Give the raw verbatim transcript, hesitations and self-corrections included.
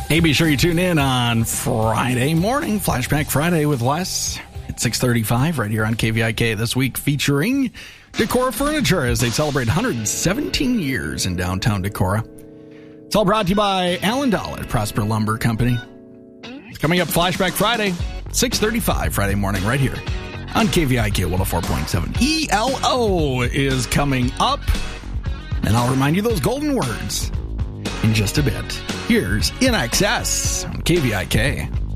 Hey, be sure you tune in on Friday morning, Flashback Friday with Les at six thirty-five right here on K V I K this week, featuring Decorah Furniture as they celebrate one hundred seventeen years in downtown Decorah. It's all brought to you by Alan Dahl at Prosper Lumber Company. It's coming up Flashback Friday, six thirty-five Friday morning right here on K V I K one oh four point seven. E L O is coming up, and I'll remind you those golden words in just a bit. Here's In Excess on K V I K.